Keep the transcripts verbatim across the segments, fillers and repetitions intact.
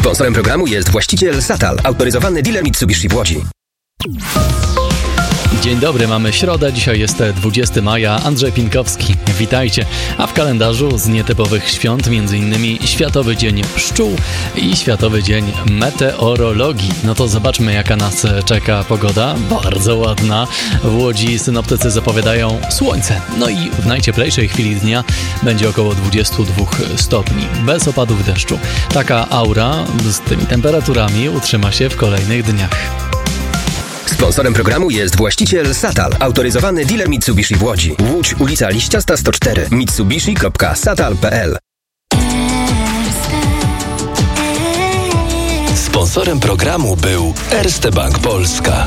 Sponsorem programu jest właściciel Satal, autoryzowany dealer Mitsubishi w Łodzi. Dzień dobry, mamy środę, dzisiaj jest dwudziestego maja, Andrzej Pinkowski, witajcie. A w kalendarzu z nietypowych świąt m.in. Światowy Dzień Pszczół i Światowy Dzień Meteorologii. No to zobaczmy, jaka nas czeka pogoda, bardzo ładna. W Łodzi synoptycy zapowiadają słońce, no i w najcieplejszej chwili dnia będzie około dwadzieścia dwa stopni, bez opadów deszczu. Taka aura z tymi temperaturami utrzyma się w kolejnych dniach. Sponsorem programu jest właściciel Satal, autoryzowany dealer Mitsubishi w Łodzi. Łódź, ulica Liściasta sto cztery, mitsubishi kropka satal kropka p l. Sponsorem programu był Erste Bank Polska.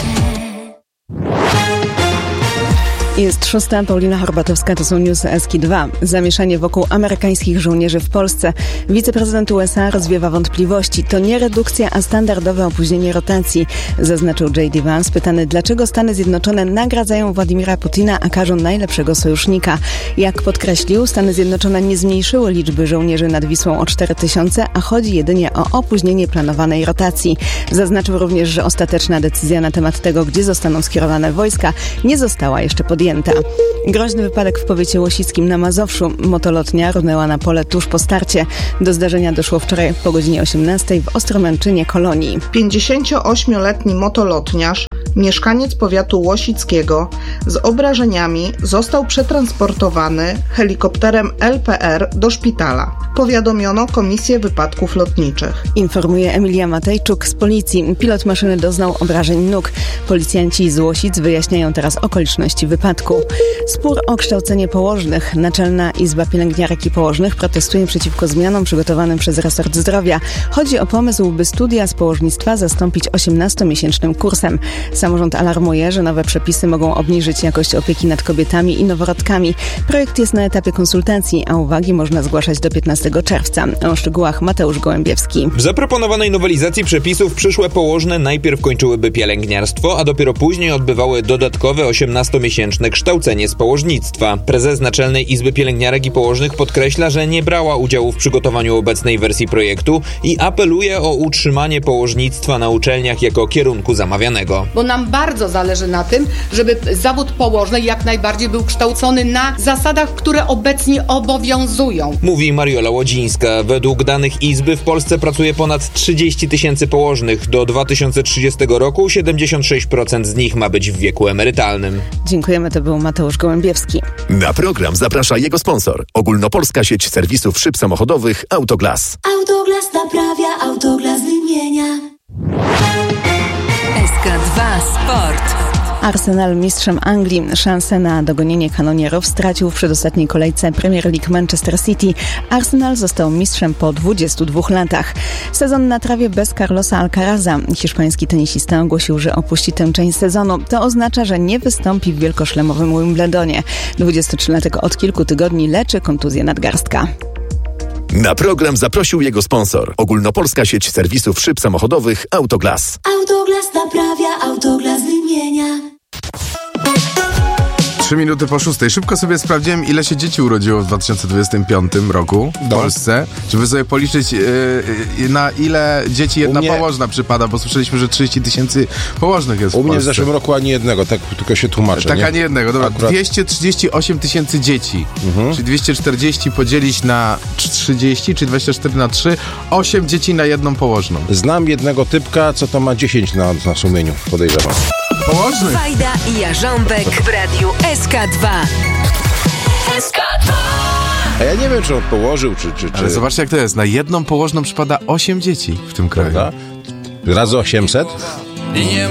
Jest szósta, Paulina Horbatowska, to są newsy Eski dwa. Zamieszanie wokół amerykańskich żołnierzy w Polsce. Wiceprezydent U S A rozwiewa wątpliwości. To nie redukcja, a standardowe opóźnienie rotacji, zaznaczył J D Vance, pytany, dlaczego Stany Zjednoczone nagradzają Władimira Putina, a karzą najlepszego sojusznika. Jak podkreślił, Stany Zjednoczone nie zmniejszyły liczby żołnierzy nad Wisłą o cztery tysiące, a chodzi jedynie o opóźnienie planowanej rotacji. Zaznaczył również, że ostateczna decyzja na temat tego, gdzie zostaną skierowane wojska, nie została jeszcze podjęta. Groźny wypadek w powiecie łosickim na Mazowszu. Motolotnia runęła na pole tuż po starcie. Do zdarzenia doszło wczoraj po godzinie osiemnastej w Ostromęczynie Kolonii. pięćdziesięcioośmioletni motolotniarz, mieszkaniec powiatu łosickiego z obrażeniami został przetransportowany helikopterem L P R do szpitala. Powiadomiono Komisję Wypadków Lotniczych. Informuje Emilia Matejczuk z policji. Pilot maszyny doznał obrażeń nóg. Policjanci z Łosic wyjaśniają teraz okoliczności wypadku. Spór o kształcenie położnych. Naczelna Izba Pielęgniarek i Położnych protestuje przeciwko zmianom przygotowanym przez resort zdrowia. Chodzi o pomysł, by studia z położnictwa zastąpić osiemnastomiesięcznym kursem. Samorząd alarmuje, że nowe przepisy mogą obniżyć jakość opieki nad kobietami i noworodkami. Projekt jest na etapie konsultacji, a uwagi można zgłaszać do piętnastego czerwca. O szczegółach Mateusz Gołębiewski. W zaproponowanej nowelizacji przepisów przyszłe położne najpierw kończyłyby pielęgniarstwo, a dopiero później odbywały dodatkowe osiemnastomiesięczne kształcenie z położnictwa. Prezes Naczelnej Izby Pielęgniarek i Położnych podkreśla, że nie brała udziału w przygotowaniu obecnej wersji projektu i apeluje o utrzymanie położnictwa na uczelniach jako kierunku zamawianego. Bo nam bardzo zależy na tym, żeby zawód położny jak najbardziej był kształcony na zasadach, które obecnie obowiązują. Mówi Mariola Łodzińska. Według danych Izby w Polsce pracuje ponad trzydzieści tysięcy położnych. Do dwa tysiące trzydziestego roku siedemdziesiąt sześć procent z nich ma być w wieku emerytalnym. Dziękujemy, to był Mateusz Gołębiewski. Na program zaprasza jego sponsor. Ogólnopolska sieć serwisów szyb samochodowych Autoglas. Autoglas naprawia, Autoglas wymienia. S K dwa Sport. Arsenal mistrzem Anglii. Szansę na dogonienie kanonierów stracił w przedostatniej kolejce Premier League Manchester City. Arsenal został mistrzem po dwudziestu dwóch latach. Sezon na trawie bez Carlosa Alcaraza. Hiszpański tenisista ogłosił, że opuści tę część sezonu. To oznacza, że nie wystąpi w wielkoszlemowym Wimbledonie. dwudziestotrzylatek od kilku tygodni leczy kontuzję nadgarstka. Na program zaprosił jego sponsor. Ogólnopolska sieć serwisów szyb samochodowych Autoglas. Autoglas naprawia, Autoglas wymienia. Trzy minuty po szóstej. Szybko sobie sprawdziłem, ile się dzieci urodziło w dwa tysiące dwudziestym piątym roku w no. Polsce, żeby sobie policzyć, yy, yy, na ile dzieci jedna mnie... położna przypada, bo słyszeliśmy, że trzydzieści tysięcy położnych jest w U mnie Polsce. w zeszłym roku ani jednego, tak tylko się tłumaczę. Tak, nie? ani jednego, dobra. Akurat... dwieście trzydzieści osiem tysięcy dzieci, mhm. czyli dwieście czterdzieści podzielić na trzydzieści, czyli dwadzieścia cztery na trzy, osiem dzieci na jedną położną. Znam jednego typka, co to ma dziesięć na, na sumieniu, podejrzewam. Położny. Wajda i Jarząbek w radiu S K dwa. S K dwa. A ja nie wiem, czy on położył, czy... czy, czy... Ale zobaczcie, jak to jest. Na jedną położną przypada osiem dzieci w tym kraju. Prawda? Razy osiemset? Nie